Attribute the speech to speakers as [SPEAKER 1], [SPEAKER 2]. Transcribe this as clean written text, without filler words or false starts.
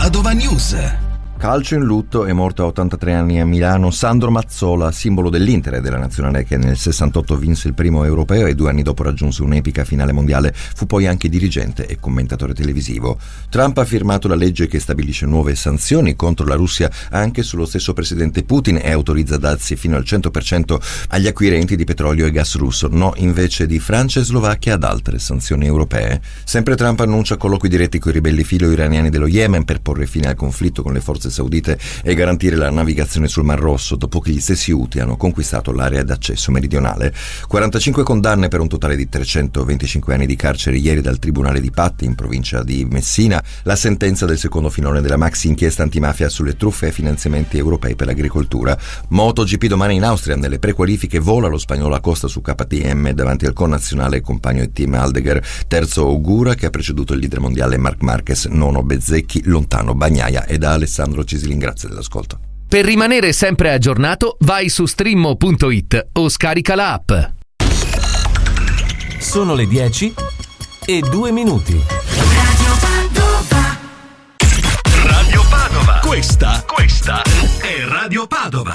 [SPEAKER 1] Padova News.
[SPEAKER 2] Calcio in lutto, è morto a 83 anni a Milano Sandro Mazzola, simbolo dell'Inter e della nazionale che nel 68 vinse il primo europeo e 2 anni dopo raggiunse un'epica finale mondiale. Fu poi anche dirigente e commentatore televisivo. Trump ha firmato la legge che stabilisce nuove sanzioni contro la Russia anche sullo stesso presidente Putin e autorizza dazi fino al 100% agli acquirenti di petrolio e gas russo, no invece di Francia e Slovacchia ad altre sanzioni europee. Sempre Trump annuncia colloqui diretti con i ribelli filo-iraniani dello Yemen per porre fine al conflitto con le forze saudite e garantire la navigazione sul Mar Rosso dopo che gli stessi Houthi hanno conquistato l'area d'accesso meridionale. 45 condanne per un totale di 325 anni di carcere ieri dal Tribunale di Patti in provincia di Messina, la sentenza del secondo filone della maxi inchiesta antimafia sulle truffe e finanziamenti europei per l'agricoltura. MotoGP domani in Austria, nelle prequalifiche vola lo spagnolo Acosta su KTM davanti al connazionale compagno di team Aldeguer, terzo Ogura che ha preceduto il leader mondiale Marc Marquez, nono Bezzecchi, lontano Bagnaia e da Alessandro Cisilin. Grazie dell'ascolto.
[SPEAKER 3] Per rimanere sempre aggiornato, vai su streammo.it o scarica la app.
[SPEAKER 4] Sono le 10:02.
[SPEAKER 1] Radio Padova. Questa è Radio Padova.